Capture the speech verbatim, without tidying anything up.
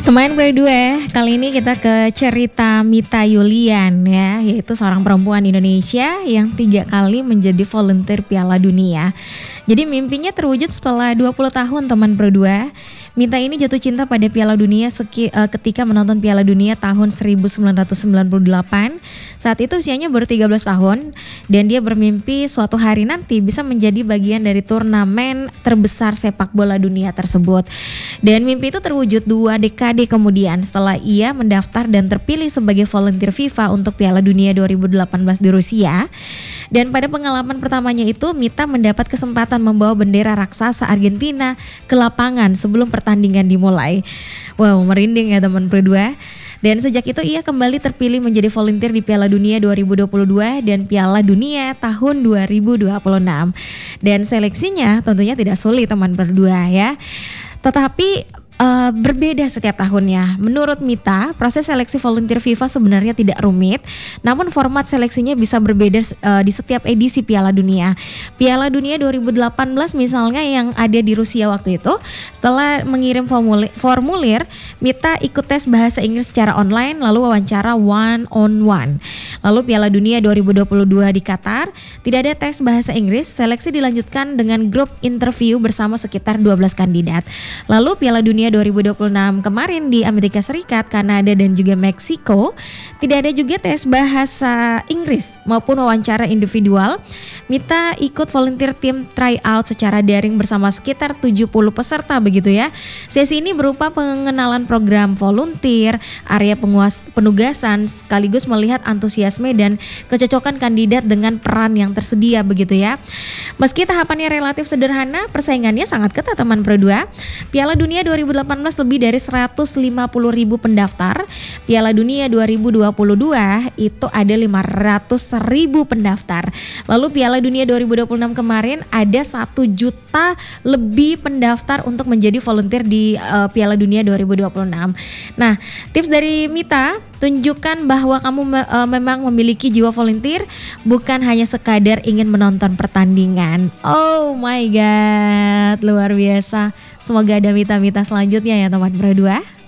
Teman berdua, kali ini kita ke cerita Mita Yulian ya, yaitu seorang perempuan Indonesia yang tiga kali menjadi volunteer Piala Dunia. Jadi mimpinya terwujud setelah dua puluh tahun teman berdua. Mita ini jatuh cinta pada Piala Dunia seki, uh, ketika menonton Piala Dunia tahun seribu sembilan ratus sembilan puluh delapan. Saat itu usianya baru tiga belas tahun dan dia bermimpi suatu hari nanti bisa menjadi bagian dari turnamen terbesar sepak bola dunia tersebut. Dan mimpi itu terwujud dua dekade kemudian setelah ia mendaftar dan terpilih sebagai volunteer FIFA untuk Piala Dunia dua ribu delapan belas di Rusia. Dan pada pengalaman pertamanya itu Mita mendapat kesempatan membawa bendera raksasa Argentina ke lapangan sebelum pertandingan dimulai. Wow, merinding ya teman berdua. Dan sejak itu ia kembali terpilih menjadi volunteer di Piala Dunia dua ribu dua puluh dua dan Piala Dunia tahun dua ribu dua puluh enam. Dan seleksinya tentunya tidak sulit teman berdua ya. Tetapi Uh, berbeda setiap tahunnya. Menurut Mita, proses seleksi volunteer FIFA sebenarnya tidak rumit, namun format seleksinya bisa berbeda uh, di setiap edisi Piala Dunia. Piala Dunia dua ribu delapan belas misalnya yang ada di Rusia waktu itu, setelah mengirim formulir, formulir Mita ikut tes bahasa Inggris secara online lalu wawancara one on one. Lalu Piala Dunia dua ribu dua puluh dua di Qatar, tidak ada tes bahasa Inggris, seleksi dilanjutkan dengan grup interview bersama sekitar dua belas kandidat. Lalu Piala Dunia dua ribu dua puluh enam kemarin di Amerika Serikat, Kanada dan juga Meksiko tidak ada juga tes bahasa Inggris maupun wawancara individual. Mita ikut volunteer tim tryout secara daring bersama sekitar tujuh puluh peserta begitu ya. Sesi ini berupa pengenalan program volunteer, area penguas, penugasan sekaligus melihat antusiasme dan kecocokan kandidat dengan peran yang tersedia begitu ya. Meski tahapannya relatif sederhana, persaingannya sangat ketat teman berdua. Piala Dunia dua ribu delapan belas lebih dari seratus lima puluh ribu pendaftar. Piala Dunia dua ribu dua puluh dua itu ada lima ratus ribu pendaftar. Lalu Piala Dunia dua ribu dua puluh enam kemarin ada satu juta lebih pendaftar untuk menjadi volunteer di uh, Piala Dunia dua ribu dua puluh enam. Nah, tips dari Mita, tunjukkan bahwa kamu me- uh, memang memiliki jiwa volunteer, bukan hanya sekadar ingin menonton pertandingan. Oh my god, luar biasa. Semoga ada Mita-Mita selanjutnya ya teman berdua.